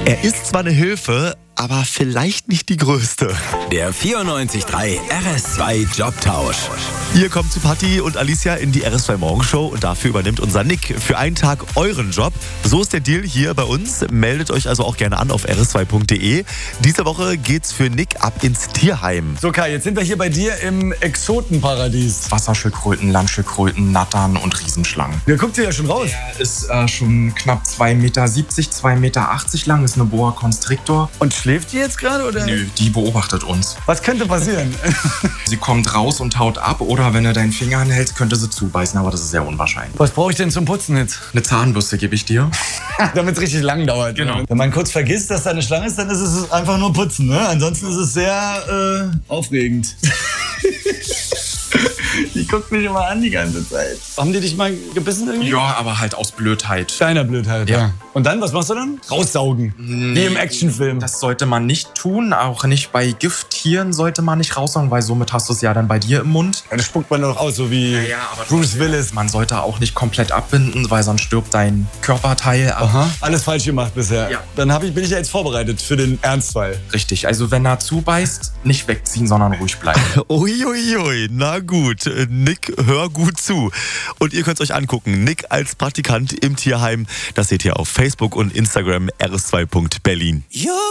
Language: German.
Er ist zwar eine Hilfe, aber vielleicht nicht die größte. Der 94.3 RS2 Jobtausch. Ihr kommt zu Patti und Alicia in die RS2 Morgenshow und dafür übernimmt unser Nick für einen Tag euren Job. So ist der Deal hier bei uns. Meldet euch also auch gerne an auf rs2.de. Diese Woche geht's für Nick ab ins Tierheim. So Kai, jetzt sind wir hier bei dir im Exotenparadies. Wasserschildkröten, Landschildkröten, Nattern und Riesenschlangen. Wer guckt hier ja schon raus? Er ist schon knapp 2,70 Meter, 2,80 Meter lang, ist eine Boa Constrictor. Und schläft die jetzt gerade oder? Nö, die beobachtet uns. Was könnte passieren? Sie kommt raus und haut ab oder wenn du deinen Finger anhältst, könnte sie zubeißen, aber das ist sehr unwahrscheinlich. Was brauche ich denn zum Putzen jetzt? Eine Zahnbürste gebe ich dir. Damit es richtig lang dauert. Genau. Wenn man kurz vergisst, dass da eine Schlange ist, dann ist es einfach nur putzen. Ne? Ansonsten ist es sehr aufregend. Die guckt mich immer an die ganze Zeit. Haben die dich mal gebissen irgendwie? Ja, aber halt aus Blödheit. Kleiner Blödheit, Ja. Und dann, was machst du dann? Raussaugen. Wie im Actionfilm. Das sollte man nicht tun, auch nicht bei Gifttieren sollte man nicht raussaugen, weil somit hast du es ja dann bei dir im Mund. Ja, das spuckt man doch aus, so wie aber Bruce Willis. Man sollte auch nicht komplett abbinden, weil sonst stirbt dein Körperteil ab. Aha. Alles falsch gemacht bisher. Ja. Dann bin ich ja jetzt vorbereitet für den Ernstfall. Richtig, also wenn er zubeißt, nicht wegziehen, sondern ruhig bleiben. Uiuiui, na gut. Nick, hör gut zu. Und ihr könnt es euch angucken. Nick als Praktikant im Tierheim. Das seht ihr auf Facebook und Instagram rs2.berlin.